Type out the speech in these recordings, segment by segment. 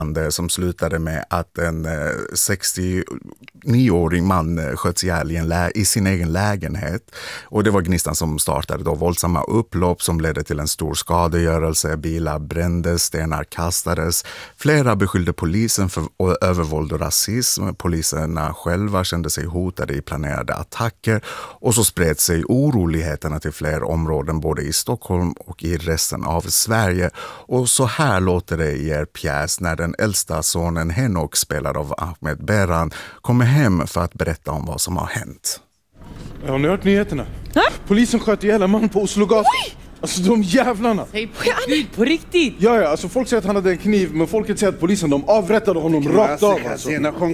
som slutade med att en 69-årig man sköts ihjäl i sin egen lägenhet. Och det var gnistan som startade då våldsamma upplopp som ledde till en stor skadegörelse. Bilar brändes, stenar kastades. Flera beskyllde polisen för övervåld och rasism. Poliserna själva kände sig hotade i planerade attacker. Och så spred sig oroligheterna till fler områden både i Stockholm och i resten av Sverige. Och så här låter det i er pjäs när den äldsta sonen Henok, spelad av Ahmed Beran, kommer hem för att berätta om vad som har hänt. Har ni hört nyheterna? Polisen sköt ihjäl en man på Oslogatan. Alltså de jävlarna. Gud, på riktigt? Ja, alltså folk säger att han hade en kniv, men folket säger att polisen de avrättade honom rakt av. Alltså.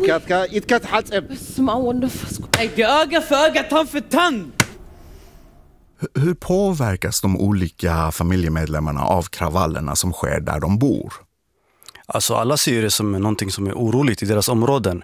Öga för öga, tand för tand. Hur påverkas de olika familjemedlemmarna av kravallerna som sker där de bor? Alltså alla ser det som någonting som är oroligt i deras områden.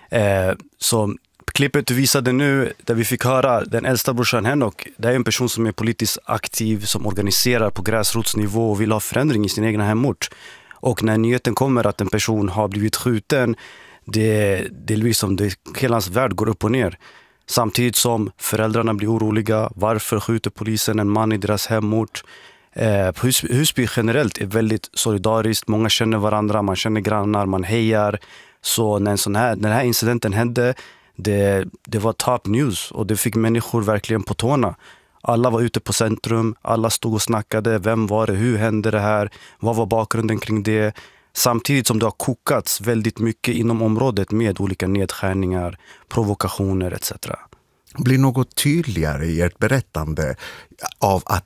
Så klippet du visade nu där vi fick höra den äldsta brorsan Henok, det är en person som är politiskt aktiv, som organiserar på gräsrotsnivå och vill ha förändring i sin egen hemort. Och när nyheten kommer att en person har blivit skjuten, det är liksom hela hans värld går upp och ner. Samtidigt som föräldrarna blir oroliga. Varför skjuter polisen en man i deras hemort? Husby generellt är väldigt solidariskt. Många känner varandra, man känner grannar, man hejar. Så när den här incidenten hände, det var top news. Och det fick människor verkligen på tårna. Alla var ute på centrum, alla stod och snackade. Vem var det? Hur hände det här? Vad var bakgrunden kring det? Samtidigt som det har kokats väldigt mycket inom området med olika nedskärningar, provokationer etc. Blir något tydligare i ert berättande av att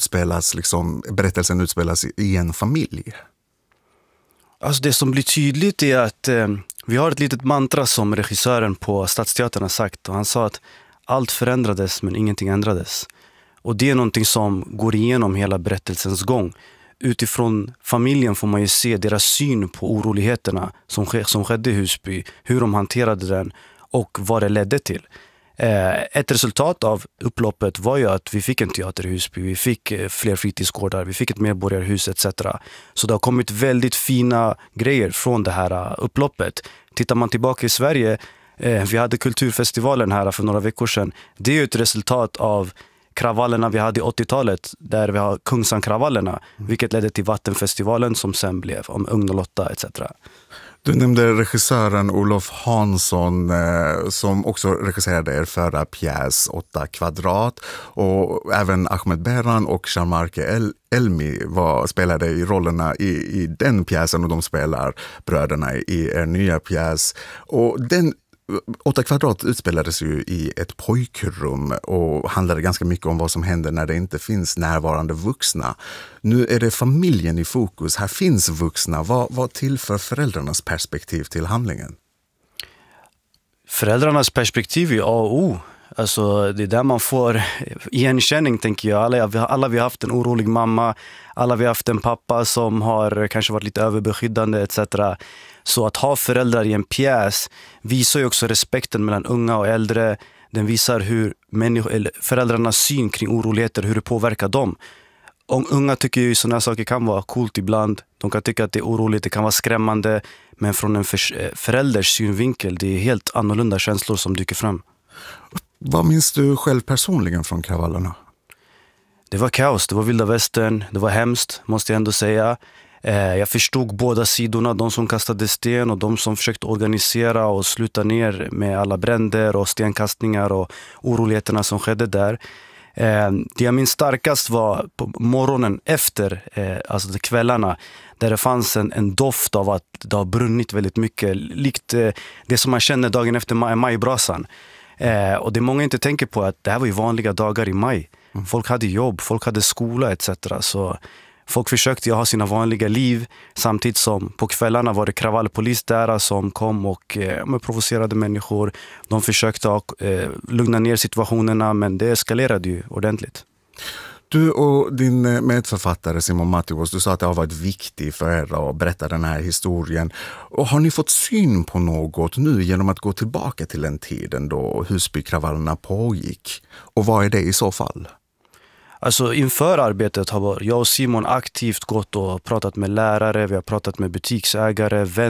berättelsen utspelas i en familj? Alltså det som blir tydligt är att vi har ett litet mantra som regissören på Stadsteatern har sagt. Och han sa att allt förändrades men ingenting ändrades. Och det är någonting som går igenom hela berättelsens gång. Utifrån familjen får man ju se deras syn på oroligheterna som skedde i Husby, hur de hanterade den och vad det ledde till. Ett resultat av upploppet var ju att vi fick en teater i Husby, vi fick fler fritidsgårdar, vi fick ett medborgarhus etc. Så det har kommit väldigt fina grejer från det här upploppet. Tittar man tillbaka i Sverige, vi hade kulturfestivalen här för några veckor sedan. Det är ju ett resultat av kravallerna vi hade i 80-talet, där vi har Kungsan-kravallerna, vilket ledde till Vattenfestivalen som sen blev om Ugn och Lotta etc. Du nämnde regissören Olof Hansson som också regisserade er förra pjäs 8 kvadrat, och även Ahmed Beran och Sharmarke Elmi spelade i rollerna i den pjäsen, och de spelar bröderna i er nya pjäs. Och den 8 kvadrat utspelades ju i ett pojkrum och handlade ganska mycket om vad som händer när det inte finns närvarande vuxna. Nu är det familjen i fokus. Här finns vuxna. Vad tillför föräldrarnas perspektiv till handlingen? Föräldrarnas perspektiv är A och O. Alltså det är där man får igenkänning, tänker jag. Alla vi har haft en orolig mamma. Alla vi har haft en pappa som har kanske varit lite överbeskyddande etc. Så att ha föräldrar i en pjäs visar ju också respekten mellan unga och äldre. Den visar hur föräldrarnas syn kring oroligheter, hur det påverkar dem. Unga tycker ju sådana saker kan vara coolt ibland. De kan tycka att det är oroligt, det kan vara skrämmande. Men från en förälders synvinkel, det är helt annorlunda känslor som dyker fram. Vad minns du själv personligen från kravallerna? Det var kaos, det var vilda västern, det var hemskt, måste jag ändå säga. Jag förstod båda sidorna, de som kastade sten och de som försökte organisera och sluta ner med alla bränder och stenkastningar och oroligheterna som skedde där. Det jag minns starkast var på morgonen efter, alltså kvällarna, där det fanns en doft av att det har brunnit väldigt mycket, likt det som man känner dagen efter majbrasan. Och det många inte tänker på att det här var ju vanliga dagar i maj. Folk hade jobb, folk hade skola etc. Så folk försökte ha sina vanliga liv, samtidigt som på kvällarna var det kravallpolis där som kom och provocerade människor. De försökte lugna ner situationerna, men det eskalerade ju ordentligt. Du och din medförfattare Simon Mattigos, du sa att det har varit viktigt för er att berätta den här historien. Och har ni fått syn på något nu genom att gå tillbaka till den tiden då Husbykravallerna pågick? Och vad är det i så fall? Alltså inför arbetet har jag och Simon aktivt gått och pratat med lärare, vi har pratat med butiksägare,